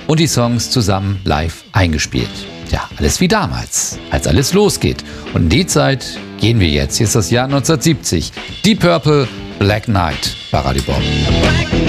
und die Songs zusammen live eingespielt. Ja, alles wie damals, als alles losgeht. Und in die Zeit gehen wir jetzt. Hier ist das Jahr 1970. Deep Purple, Black Knight bei Radio Bob.